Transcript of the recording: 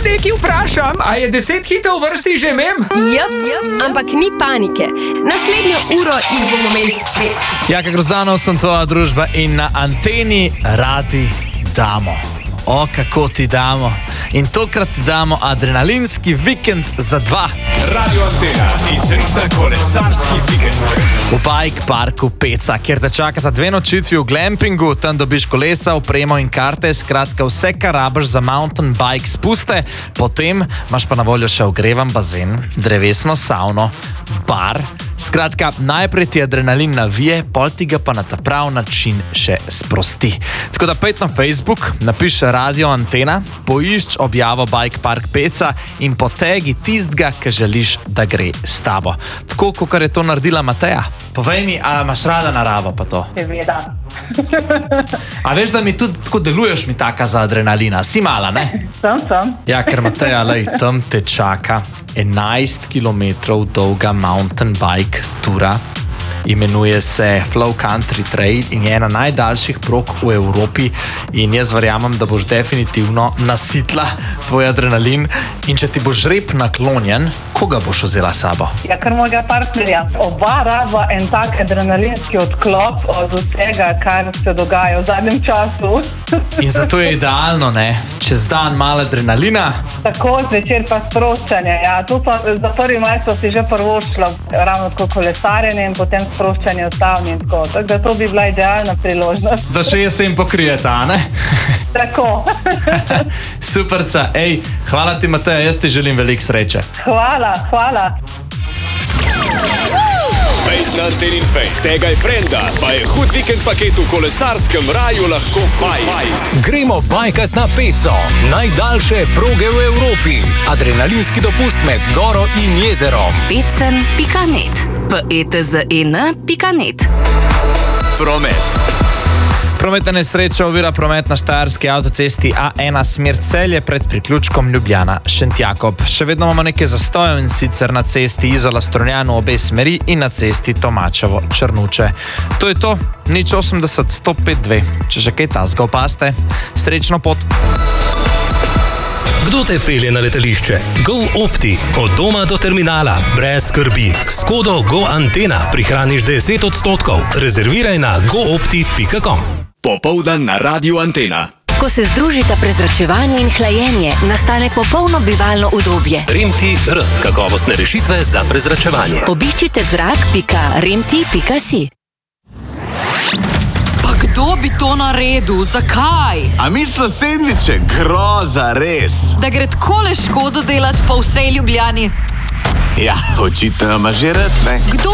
nekaj vprašam, a je 10 hitov vrsti že imem? Ampak ni panike. Naslednjo uro jih bomo imeli spet. Jaka Grozdanov sem tvoja družba in na Anteni radi damo. O, kako ti damo. In tokrat ti damo adrenalinski vikend za 2. Radio Antena, izredna kolesarski vikend. V Bike Parku Peca, kjer te čakata 2 nočitvi v glampingu, tam dobiš kolesa, opremo in karte, skratka vse, kar rabiš za mountain bike spuste, potem imaš pa na voljo še ogrevan bazen, drevesno savno, bar. Skratka, najprej ti adrenalin navije, pol ti ga pa na ta prav način še sprosti. Tako da pejt na Facebook, napiš Radio Antena, poišč objavo Bike Park Peca in potegi tistega, ki želiš, da gre s tabo. Tako, kot je to naredila Mateja. Povej mi, a imaš rada naravo pa to? Seveda. A veš, da mi tudi tako deluješ mi taka za adrenalina? Si mala, ne? Sem. Ja, ker Mateja, lej, tam te čaka 11 km dolga mountain bike tura. Imenuje se Flow Country Trail in je ena najdaljših prog v Evropi in jaz verjamem, da boš definitivno nasitla tvoj adrenalin in če ti bo žreb naklonjen, koga boš vzela s sabo? Ja, kar mojega partnerja. Oba raba en tak adrenalinski odklop od vsega, kar se dogaja v zadnjem času. In zato je idealno, ne? Čez dan malo adrenalina. Tako, zvečer pa sproščanje. Ja, tu pa za 1. maj so si že prvošla ravno tako kolesarjenje in potem sproščanje ustavni in tako. Tako da to bi bila idealna priložnost. Da še jesen pokrijeta, ne? Tako. Superca. Ej, hvala ti, Mateja, jaz ti želim veliko sreče. Hvala. Pejt na Antenin Face. Tegaj frenda, pa je hud vikend paket v kolesarskem raju lahko fajn. Gremo bajkat na Peco, najdaljše proge v Evropi. Adrenalinski dopust med goro in jezerom. Pecen.net PETZEN.net Promet. Prometna nesreča ovira promet na štajerski avtocesti A1 smer Celje pred priključkom Ljubljana-Šentjakob. Še vedno imamo nekaj zastojev in sicer na cesti Izola-Strunjan v obe smeri in na cesti Tomačevo-Črnuče. To je to, 080 105 2. Če že kaj tazga opaste, srečno pot! Kdo te pelje na letališče? GoOpti. Od doma do terminala. Brez skrbi. S kodo GoAntena prihraniš 10%. Rezerviraj na goopti.com. Popoldan na Radio Antena. Ko se združita prezračevanje in hlajenje, nastane popolno bivalno udobje. Remti-R. Kakovostne rešitve za prezračevanje. Obiščite zrak.remti.si. Kdo bi to naredil? Zakaj? A misliš sendviče? Groza, res. Da gre takole škodo delati po vsej Ljubljani. Ja, očitno ima že rad, ne? Kdo